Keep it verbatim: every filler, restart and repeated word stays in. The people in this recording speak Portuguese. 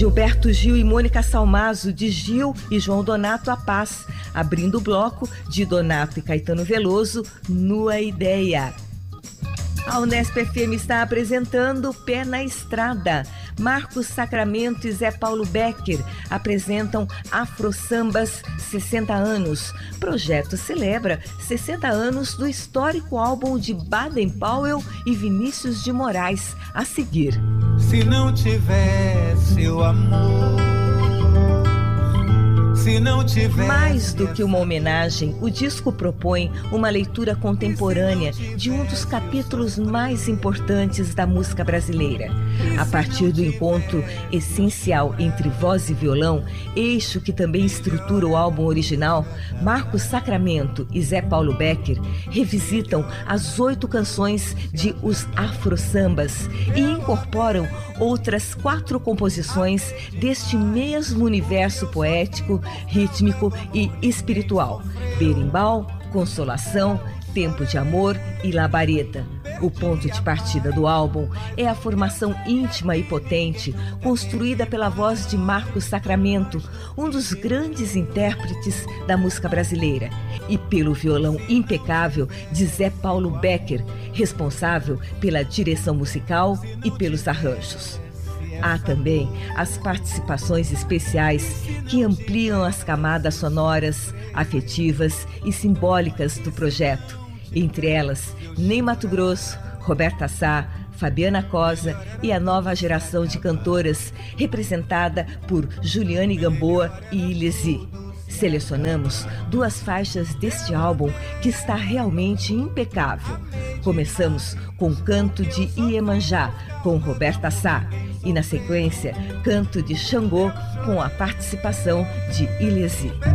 Gilberto Gil e Mônica Salmazo, de Gil e João Donato A Paz, abrindo o bloco de Donato e Caetano Veloso, Nua Ideia. A Unesp F M está apresentando Pé na Estrada. Marcos Sacramento e Zé Paulo Becker apresentam Afro Sambas sessenta anos. Projeto celebra sessenta anos do histórico álbum de Baden Powell e Vinícius de Moraes. A seguir. Se não tivesse o amor, se não tivesse... Mais do que uma homenagem, o disco propõe uma leitura contemporânea de um dos capítulos mais importantes da música brasileira. A partir do encontro essencial entre voz e violão, eixo que também estrutura o álbum original, Marcos Sacramento e Zé Paulo Becker revisitam as oito canções de Os Afro Sambas e incorporam outras quatro composições deste mesmo universo poético, rítmico e espiritual: Berimbau, Consolação, Tempo de Amor e Labareda. O ponto de partida do álbum é a formação íntima e potente, construída pela voz de Marcos Sacramento, um dos grandes intérpretes da música brasileira, e pelo violão impecável de Zé Paulo Becker, responsável pela direção musical e pelos arranjos. Há também as participações especiais que ampliam as camadas sonoras, afetivas e simbólicas do projeto. Entre elas, Ney Matogrosso, Roberta Sá, Fabiana Cosa e a nova geração de cantoras, representada por Juliane Gamboa e Ilesi. Selecionamos duas faixas deste álbum que está realmente impecável. Começamos com Canto de Iemanjá, com Roberta Sá, e na sequência, Canto de Xangô, com a participação de Ilesi.